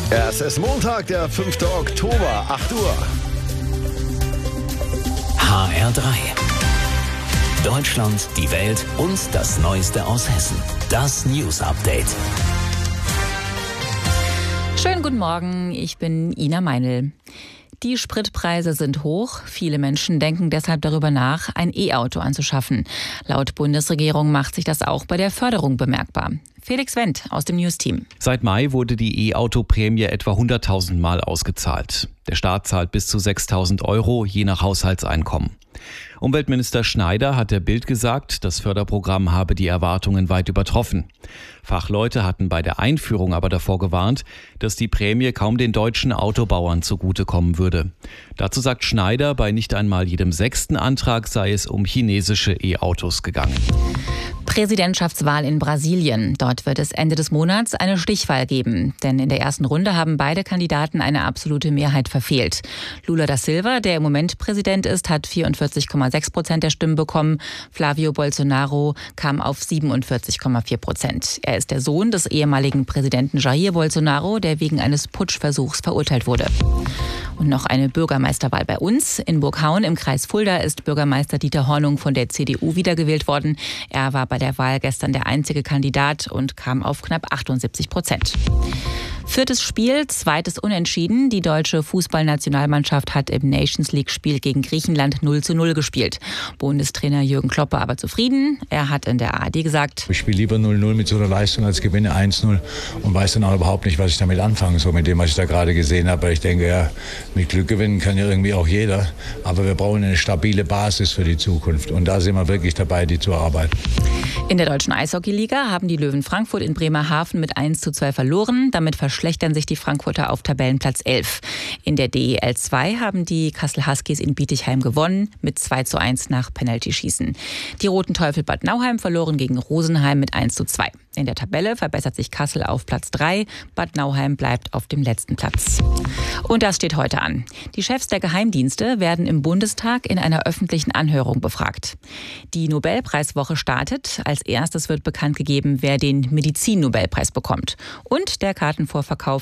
Es ist Montag, der 5. Oktober, 8 Uhr. HR3. Deutschland, die Welt und das Neueste aus Hessen. Das News Update. Schönen guten Morgen, ich bin Ina Meinl. Die Spritpreise sind hoch. Viele Menschen denken deshalb darüber nach, ein E-Auto anzuschaffen. Laut Bundesregierung macht sich das auch bei der Förderung bemerkbar. Felix Wendt aus dem News-Team. Seit Mai wurde die E-Auto-Prämie etwa 100.000 Mal ausgezahlt. Der Staat zahlt bis zu 6.000 Euro, je nach Haushaltseinkommen. Umweltminister Schneider hat der Bild gesagt, das Förderprogramm habe die Erwartungen weit übertroffen. Fachleute hatten bei der Einführung aber davor gewarnt, dass die Prämie kaum den deutschen Autobauern zugutekommen würde. Dazu sagt Schneider, bei nicht einmal jedem 6. Antrag sei es um chinesische E-Autos gegangen. Präsidentschaftswahl in Brasilien. Dort wird es Ende des Monats eine Stichwahl geben. Denn in der ersten Runde haben beide Kandidaten eine absolute Mehrheit verfehlt. Lula da Silva, der im Moment Präsident ist, hat 44,6% der Stimmen bekommen. Flavio Bolsonaro kam auf 47,4%. Er ist der Sohn des ehemaligen Präsidenten Jair Bolsonaro, der wegen eines Putschversuchs verurteilt wurde. Und noch eine Bürgermeisterwahl bei uns. In Burghaun im Kreis Fulda ist Bürgermeister Dieter Hornung von der CDU wiedergewählt worden. Er war bei der Wahl gestern der einzige Kandidat und kam auf knapp 78%. Viertes Spiel, zweites Unentschieden. Die deutsche Fußballnationalmannschaft hat im Nations-League-Spiel gegen Griechenland 0:0 gespielt. Bundestrainer Jürgen Klopp war aber zufrieden. Er hat in der ARD gesagt: Ich spiele lieber 0:0 mit so einer Leistung als gewinne 1:0 und weiß dann auch überhaupt nicht, was ich damit anfangen soll, mit dem, was ich da gerade gesehen habe. Ich denke, ja, mit Glück gewinnen kann ja irgendwie auch jeder. Aber wir brauchen eine stabile Basis für die Zukunft. Und da sind wir wirklich dabei, die zu erarbeiten. In der deutschen Eishockey-Liga haben die Löwen Frankfurt in Bremerhaven mit 1:2 verloren. Damit verschlechtern sich die Frankfurter auf Tabellenplatz 11. In der DEL 2 haben die Kassel Huskies in Bietigheim gewonnen mit 2:1 nach Penaltyschießen. Die Roten Teufel Bad Nauheim verloren gegen Rosenheim mit 1:2. In der Tabelle verbessert sich Kassel auf Platz 3. Bad Nauheim bleibt auf dem letzten Platz. Und das steht heute an. Die Chefs der Geheimdienste werden im Bundestag in einer öffentlichen Anhörung befragt. Die Nobelpreiswoche startet. Als erstes wird bekannt gegeben, wer den Medizin-Nobelpreis bekommt. Und der Kartenvorverkauf